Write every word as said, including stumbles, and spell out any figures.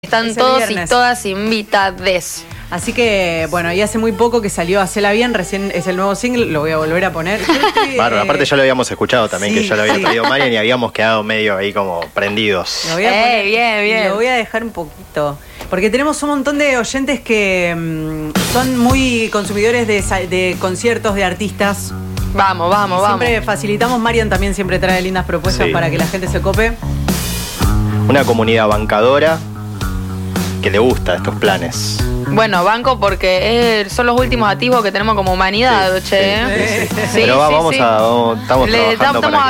Están todos y todas invitades. Así que, bueno, y hace muy poco que salió Hacela Bien, recién es el nuevo single, lo voy a volver a poner. Estoy, Bárbaro, eh, aparte ya lo habíamos escuchado también, sí, que ya lo había sí. traído Marian y habíamos quedado medio ahí como prendidos. Lo voy a Eh, poner, bien, bien. Lo voy a dejar un poquito. Porque tenemos un montón de oyentes que mmm, son muy consumidores de, de conciertos de artistas. Vamos, vamos, y vamos. Siempre facilitamos, Marian también siempre trae lindas propuestas Sí. para que la gente se cope. Una comunidad bancadora que le gusta estos planes. Bueno, banco porque es, son los últimos atisbos que tenemos como humanidad, Sí, che. sí, sí, sí. Sí, Pero va, sí, vamos sí. a, vamos- estamos Le- trabajando estamos para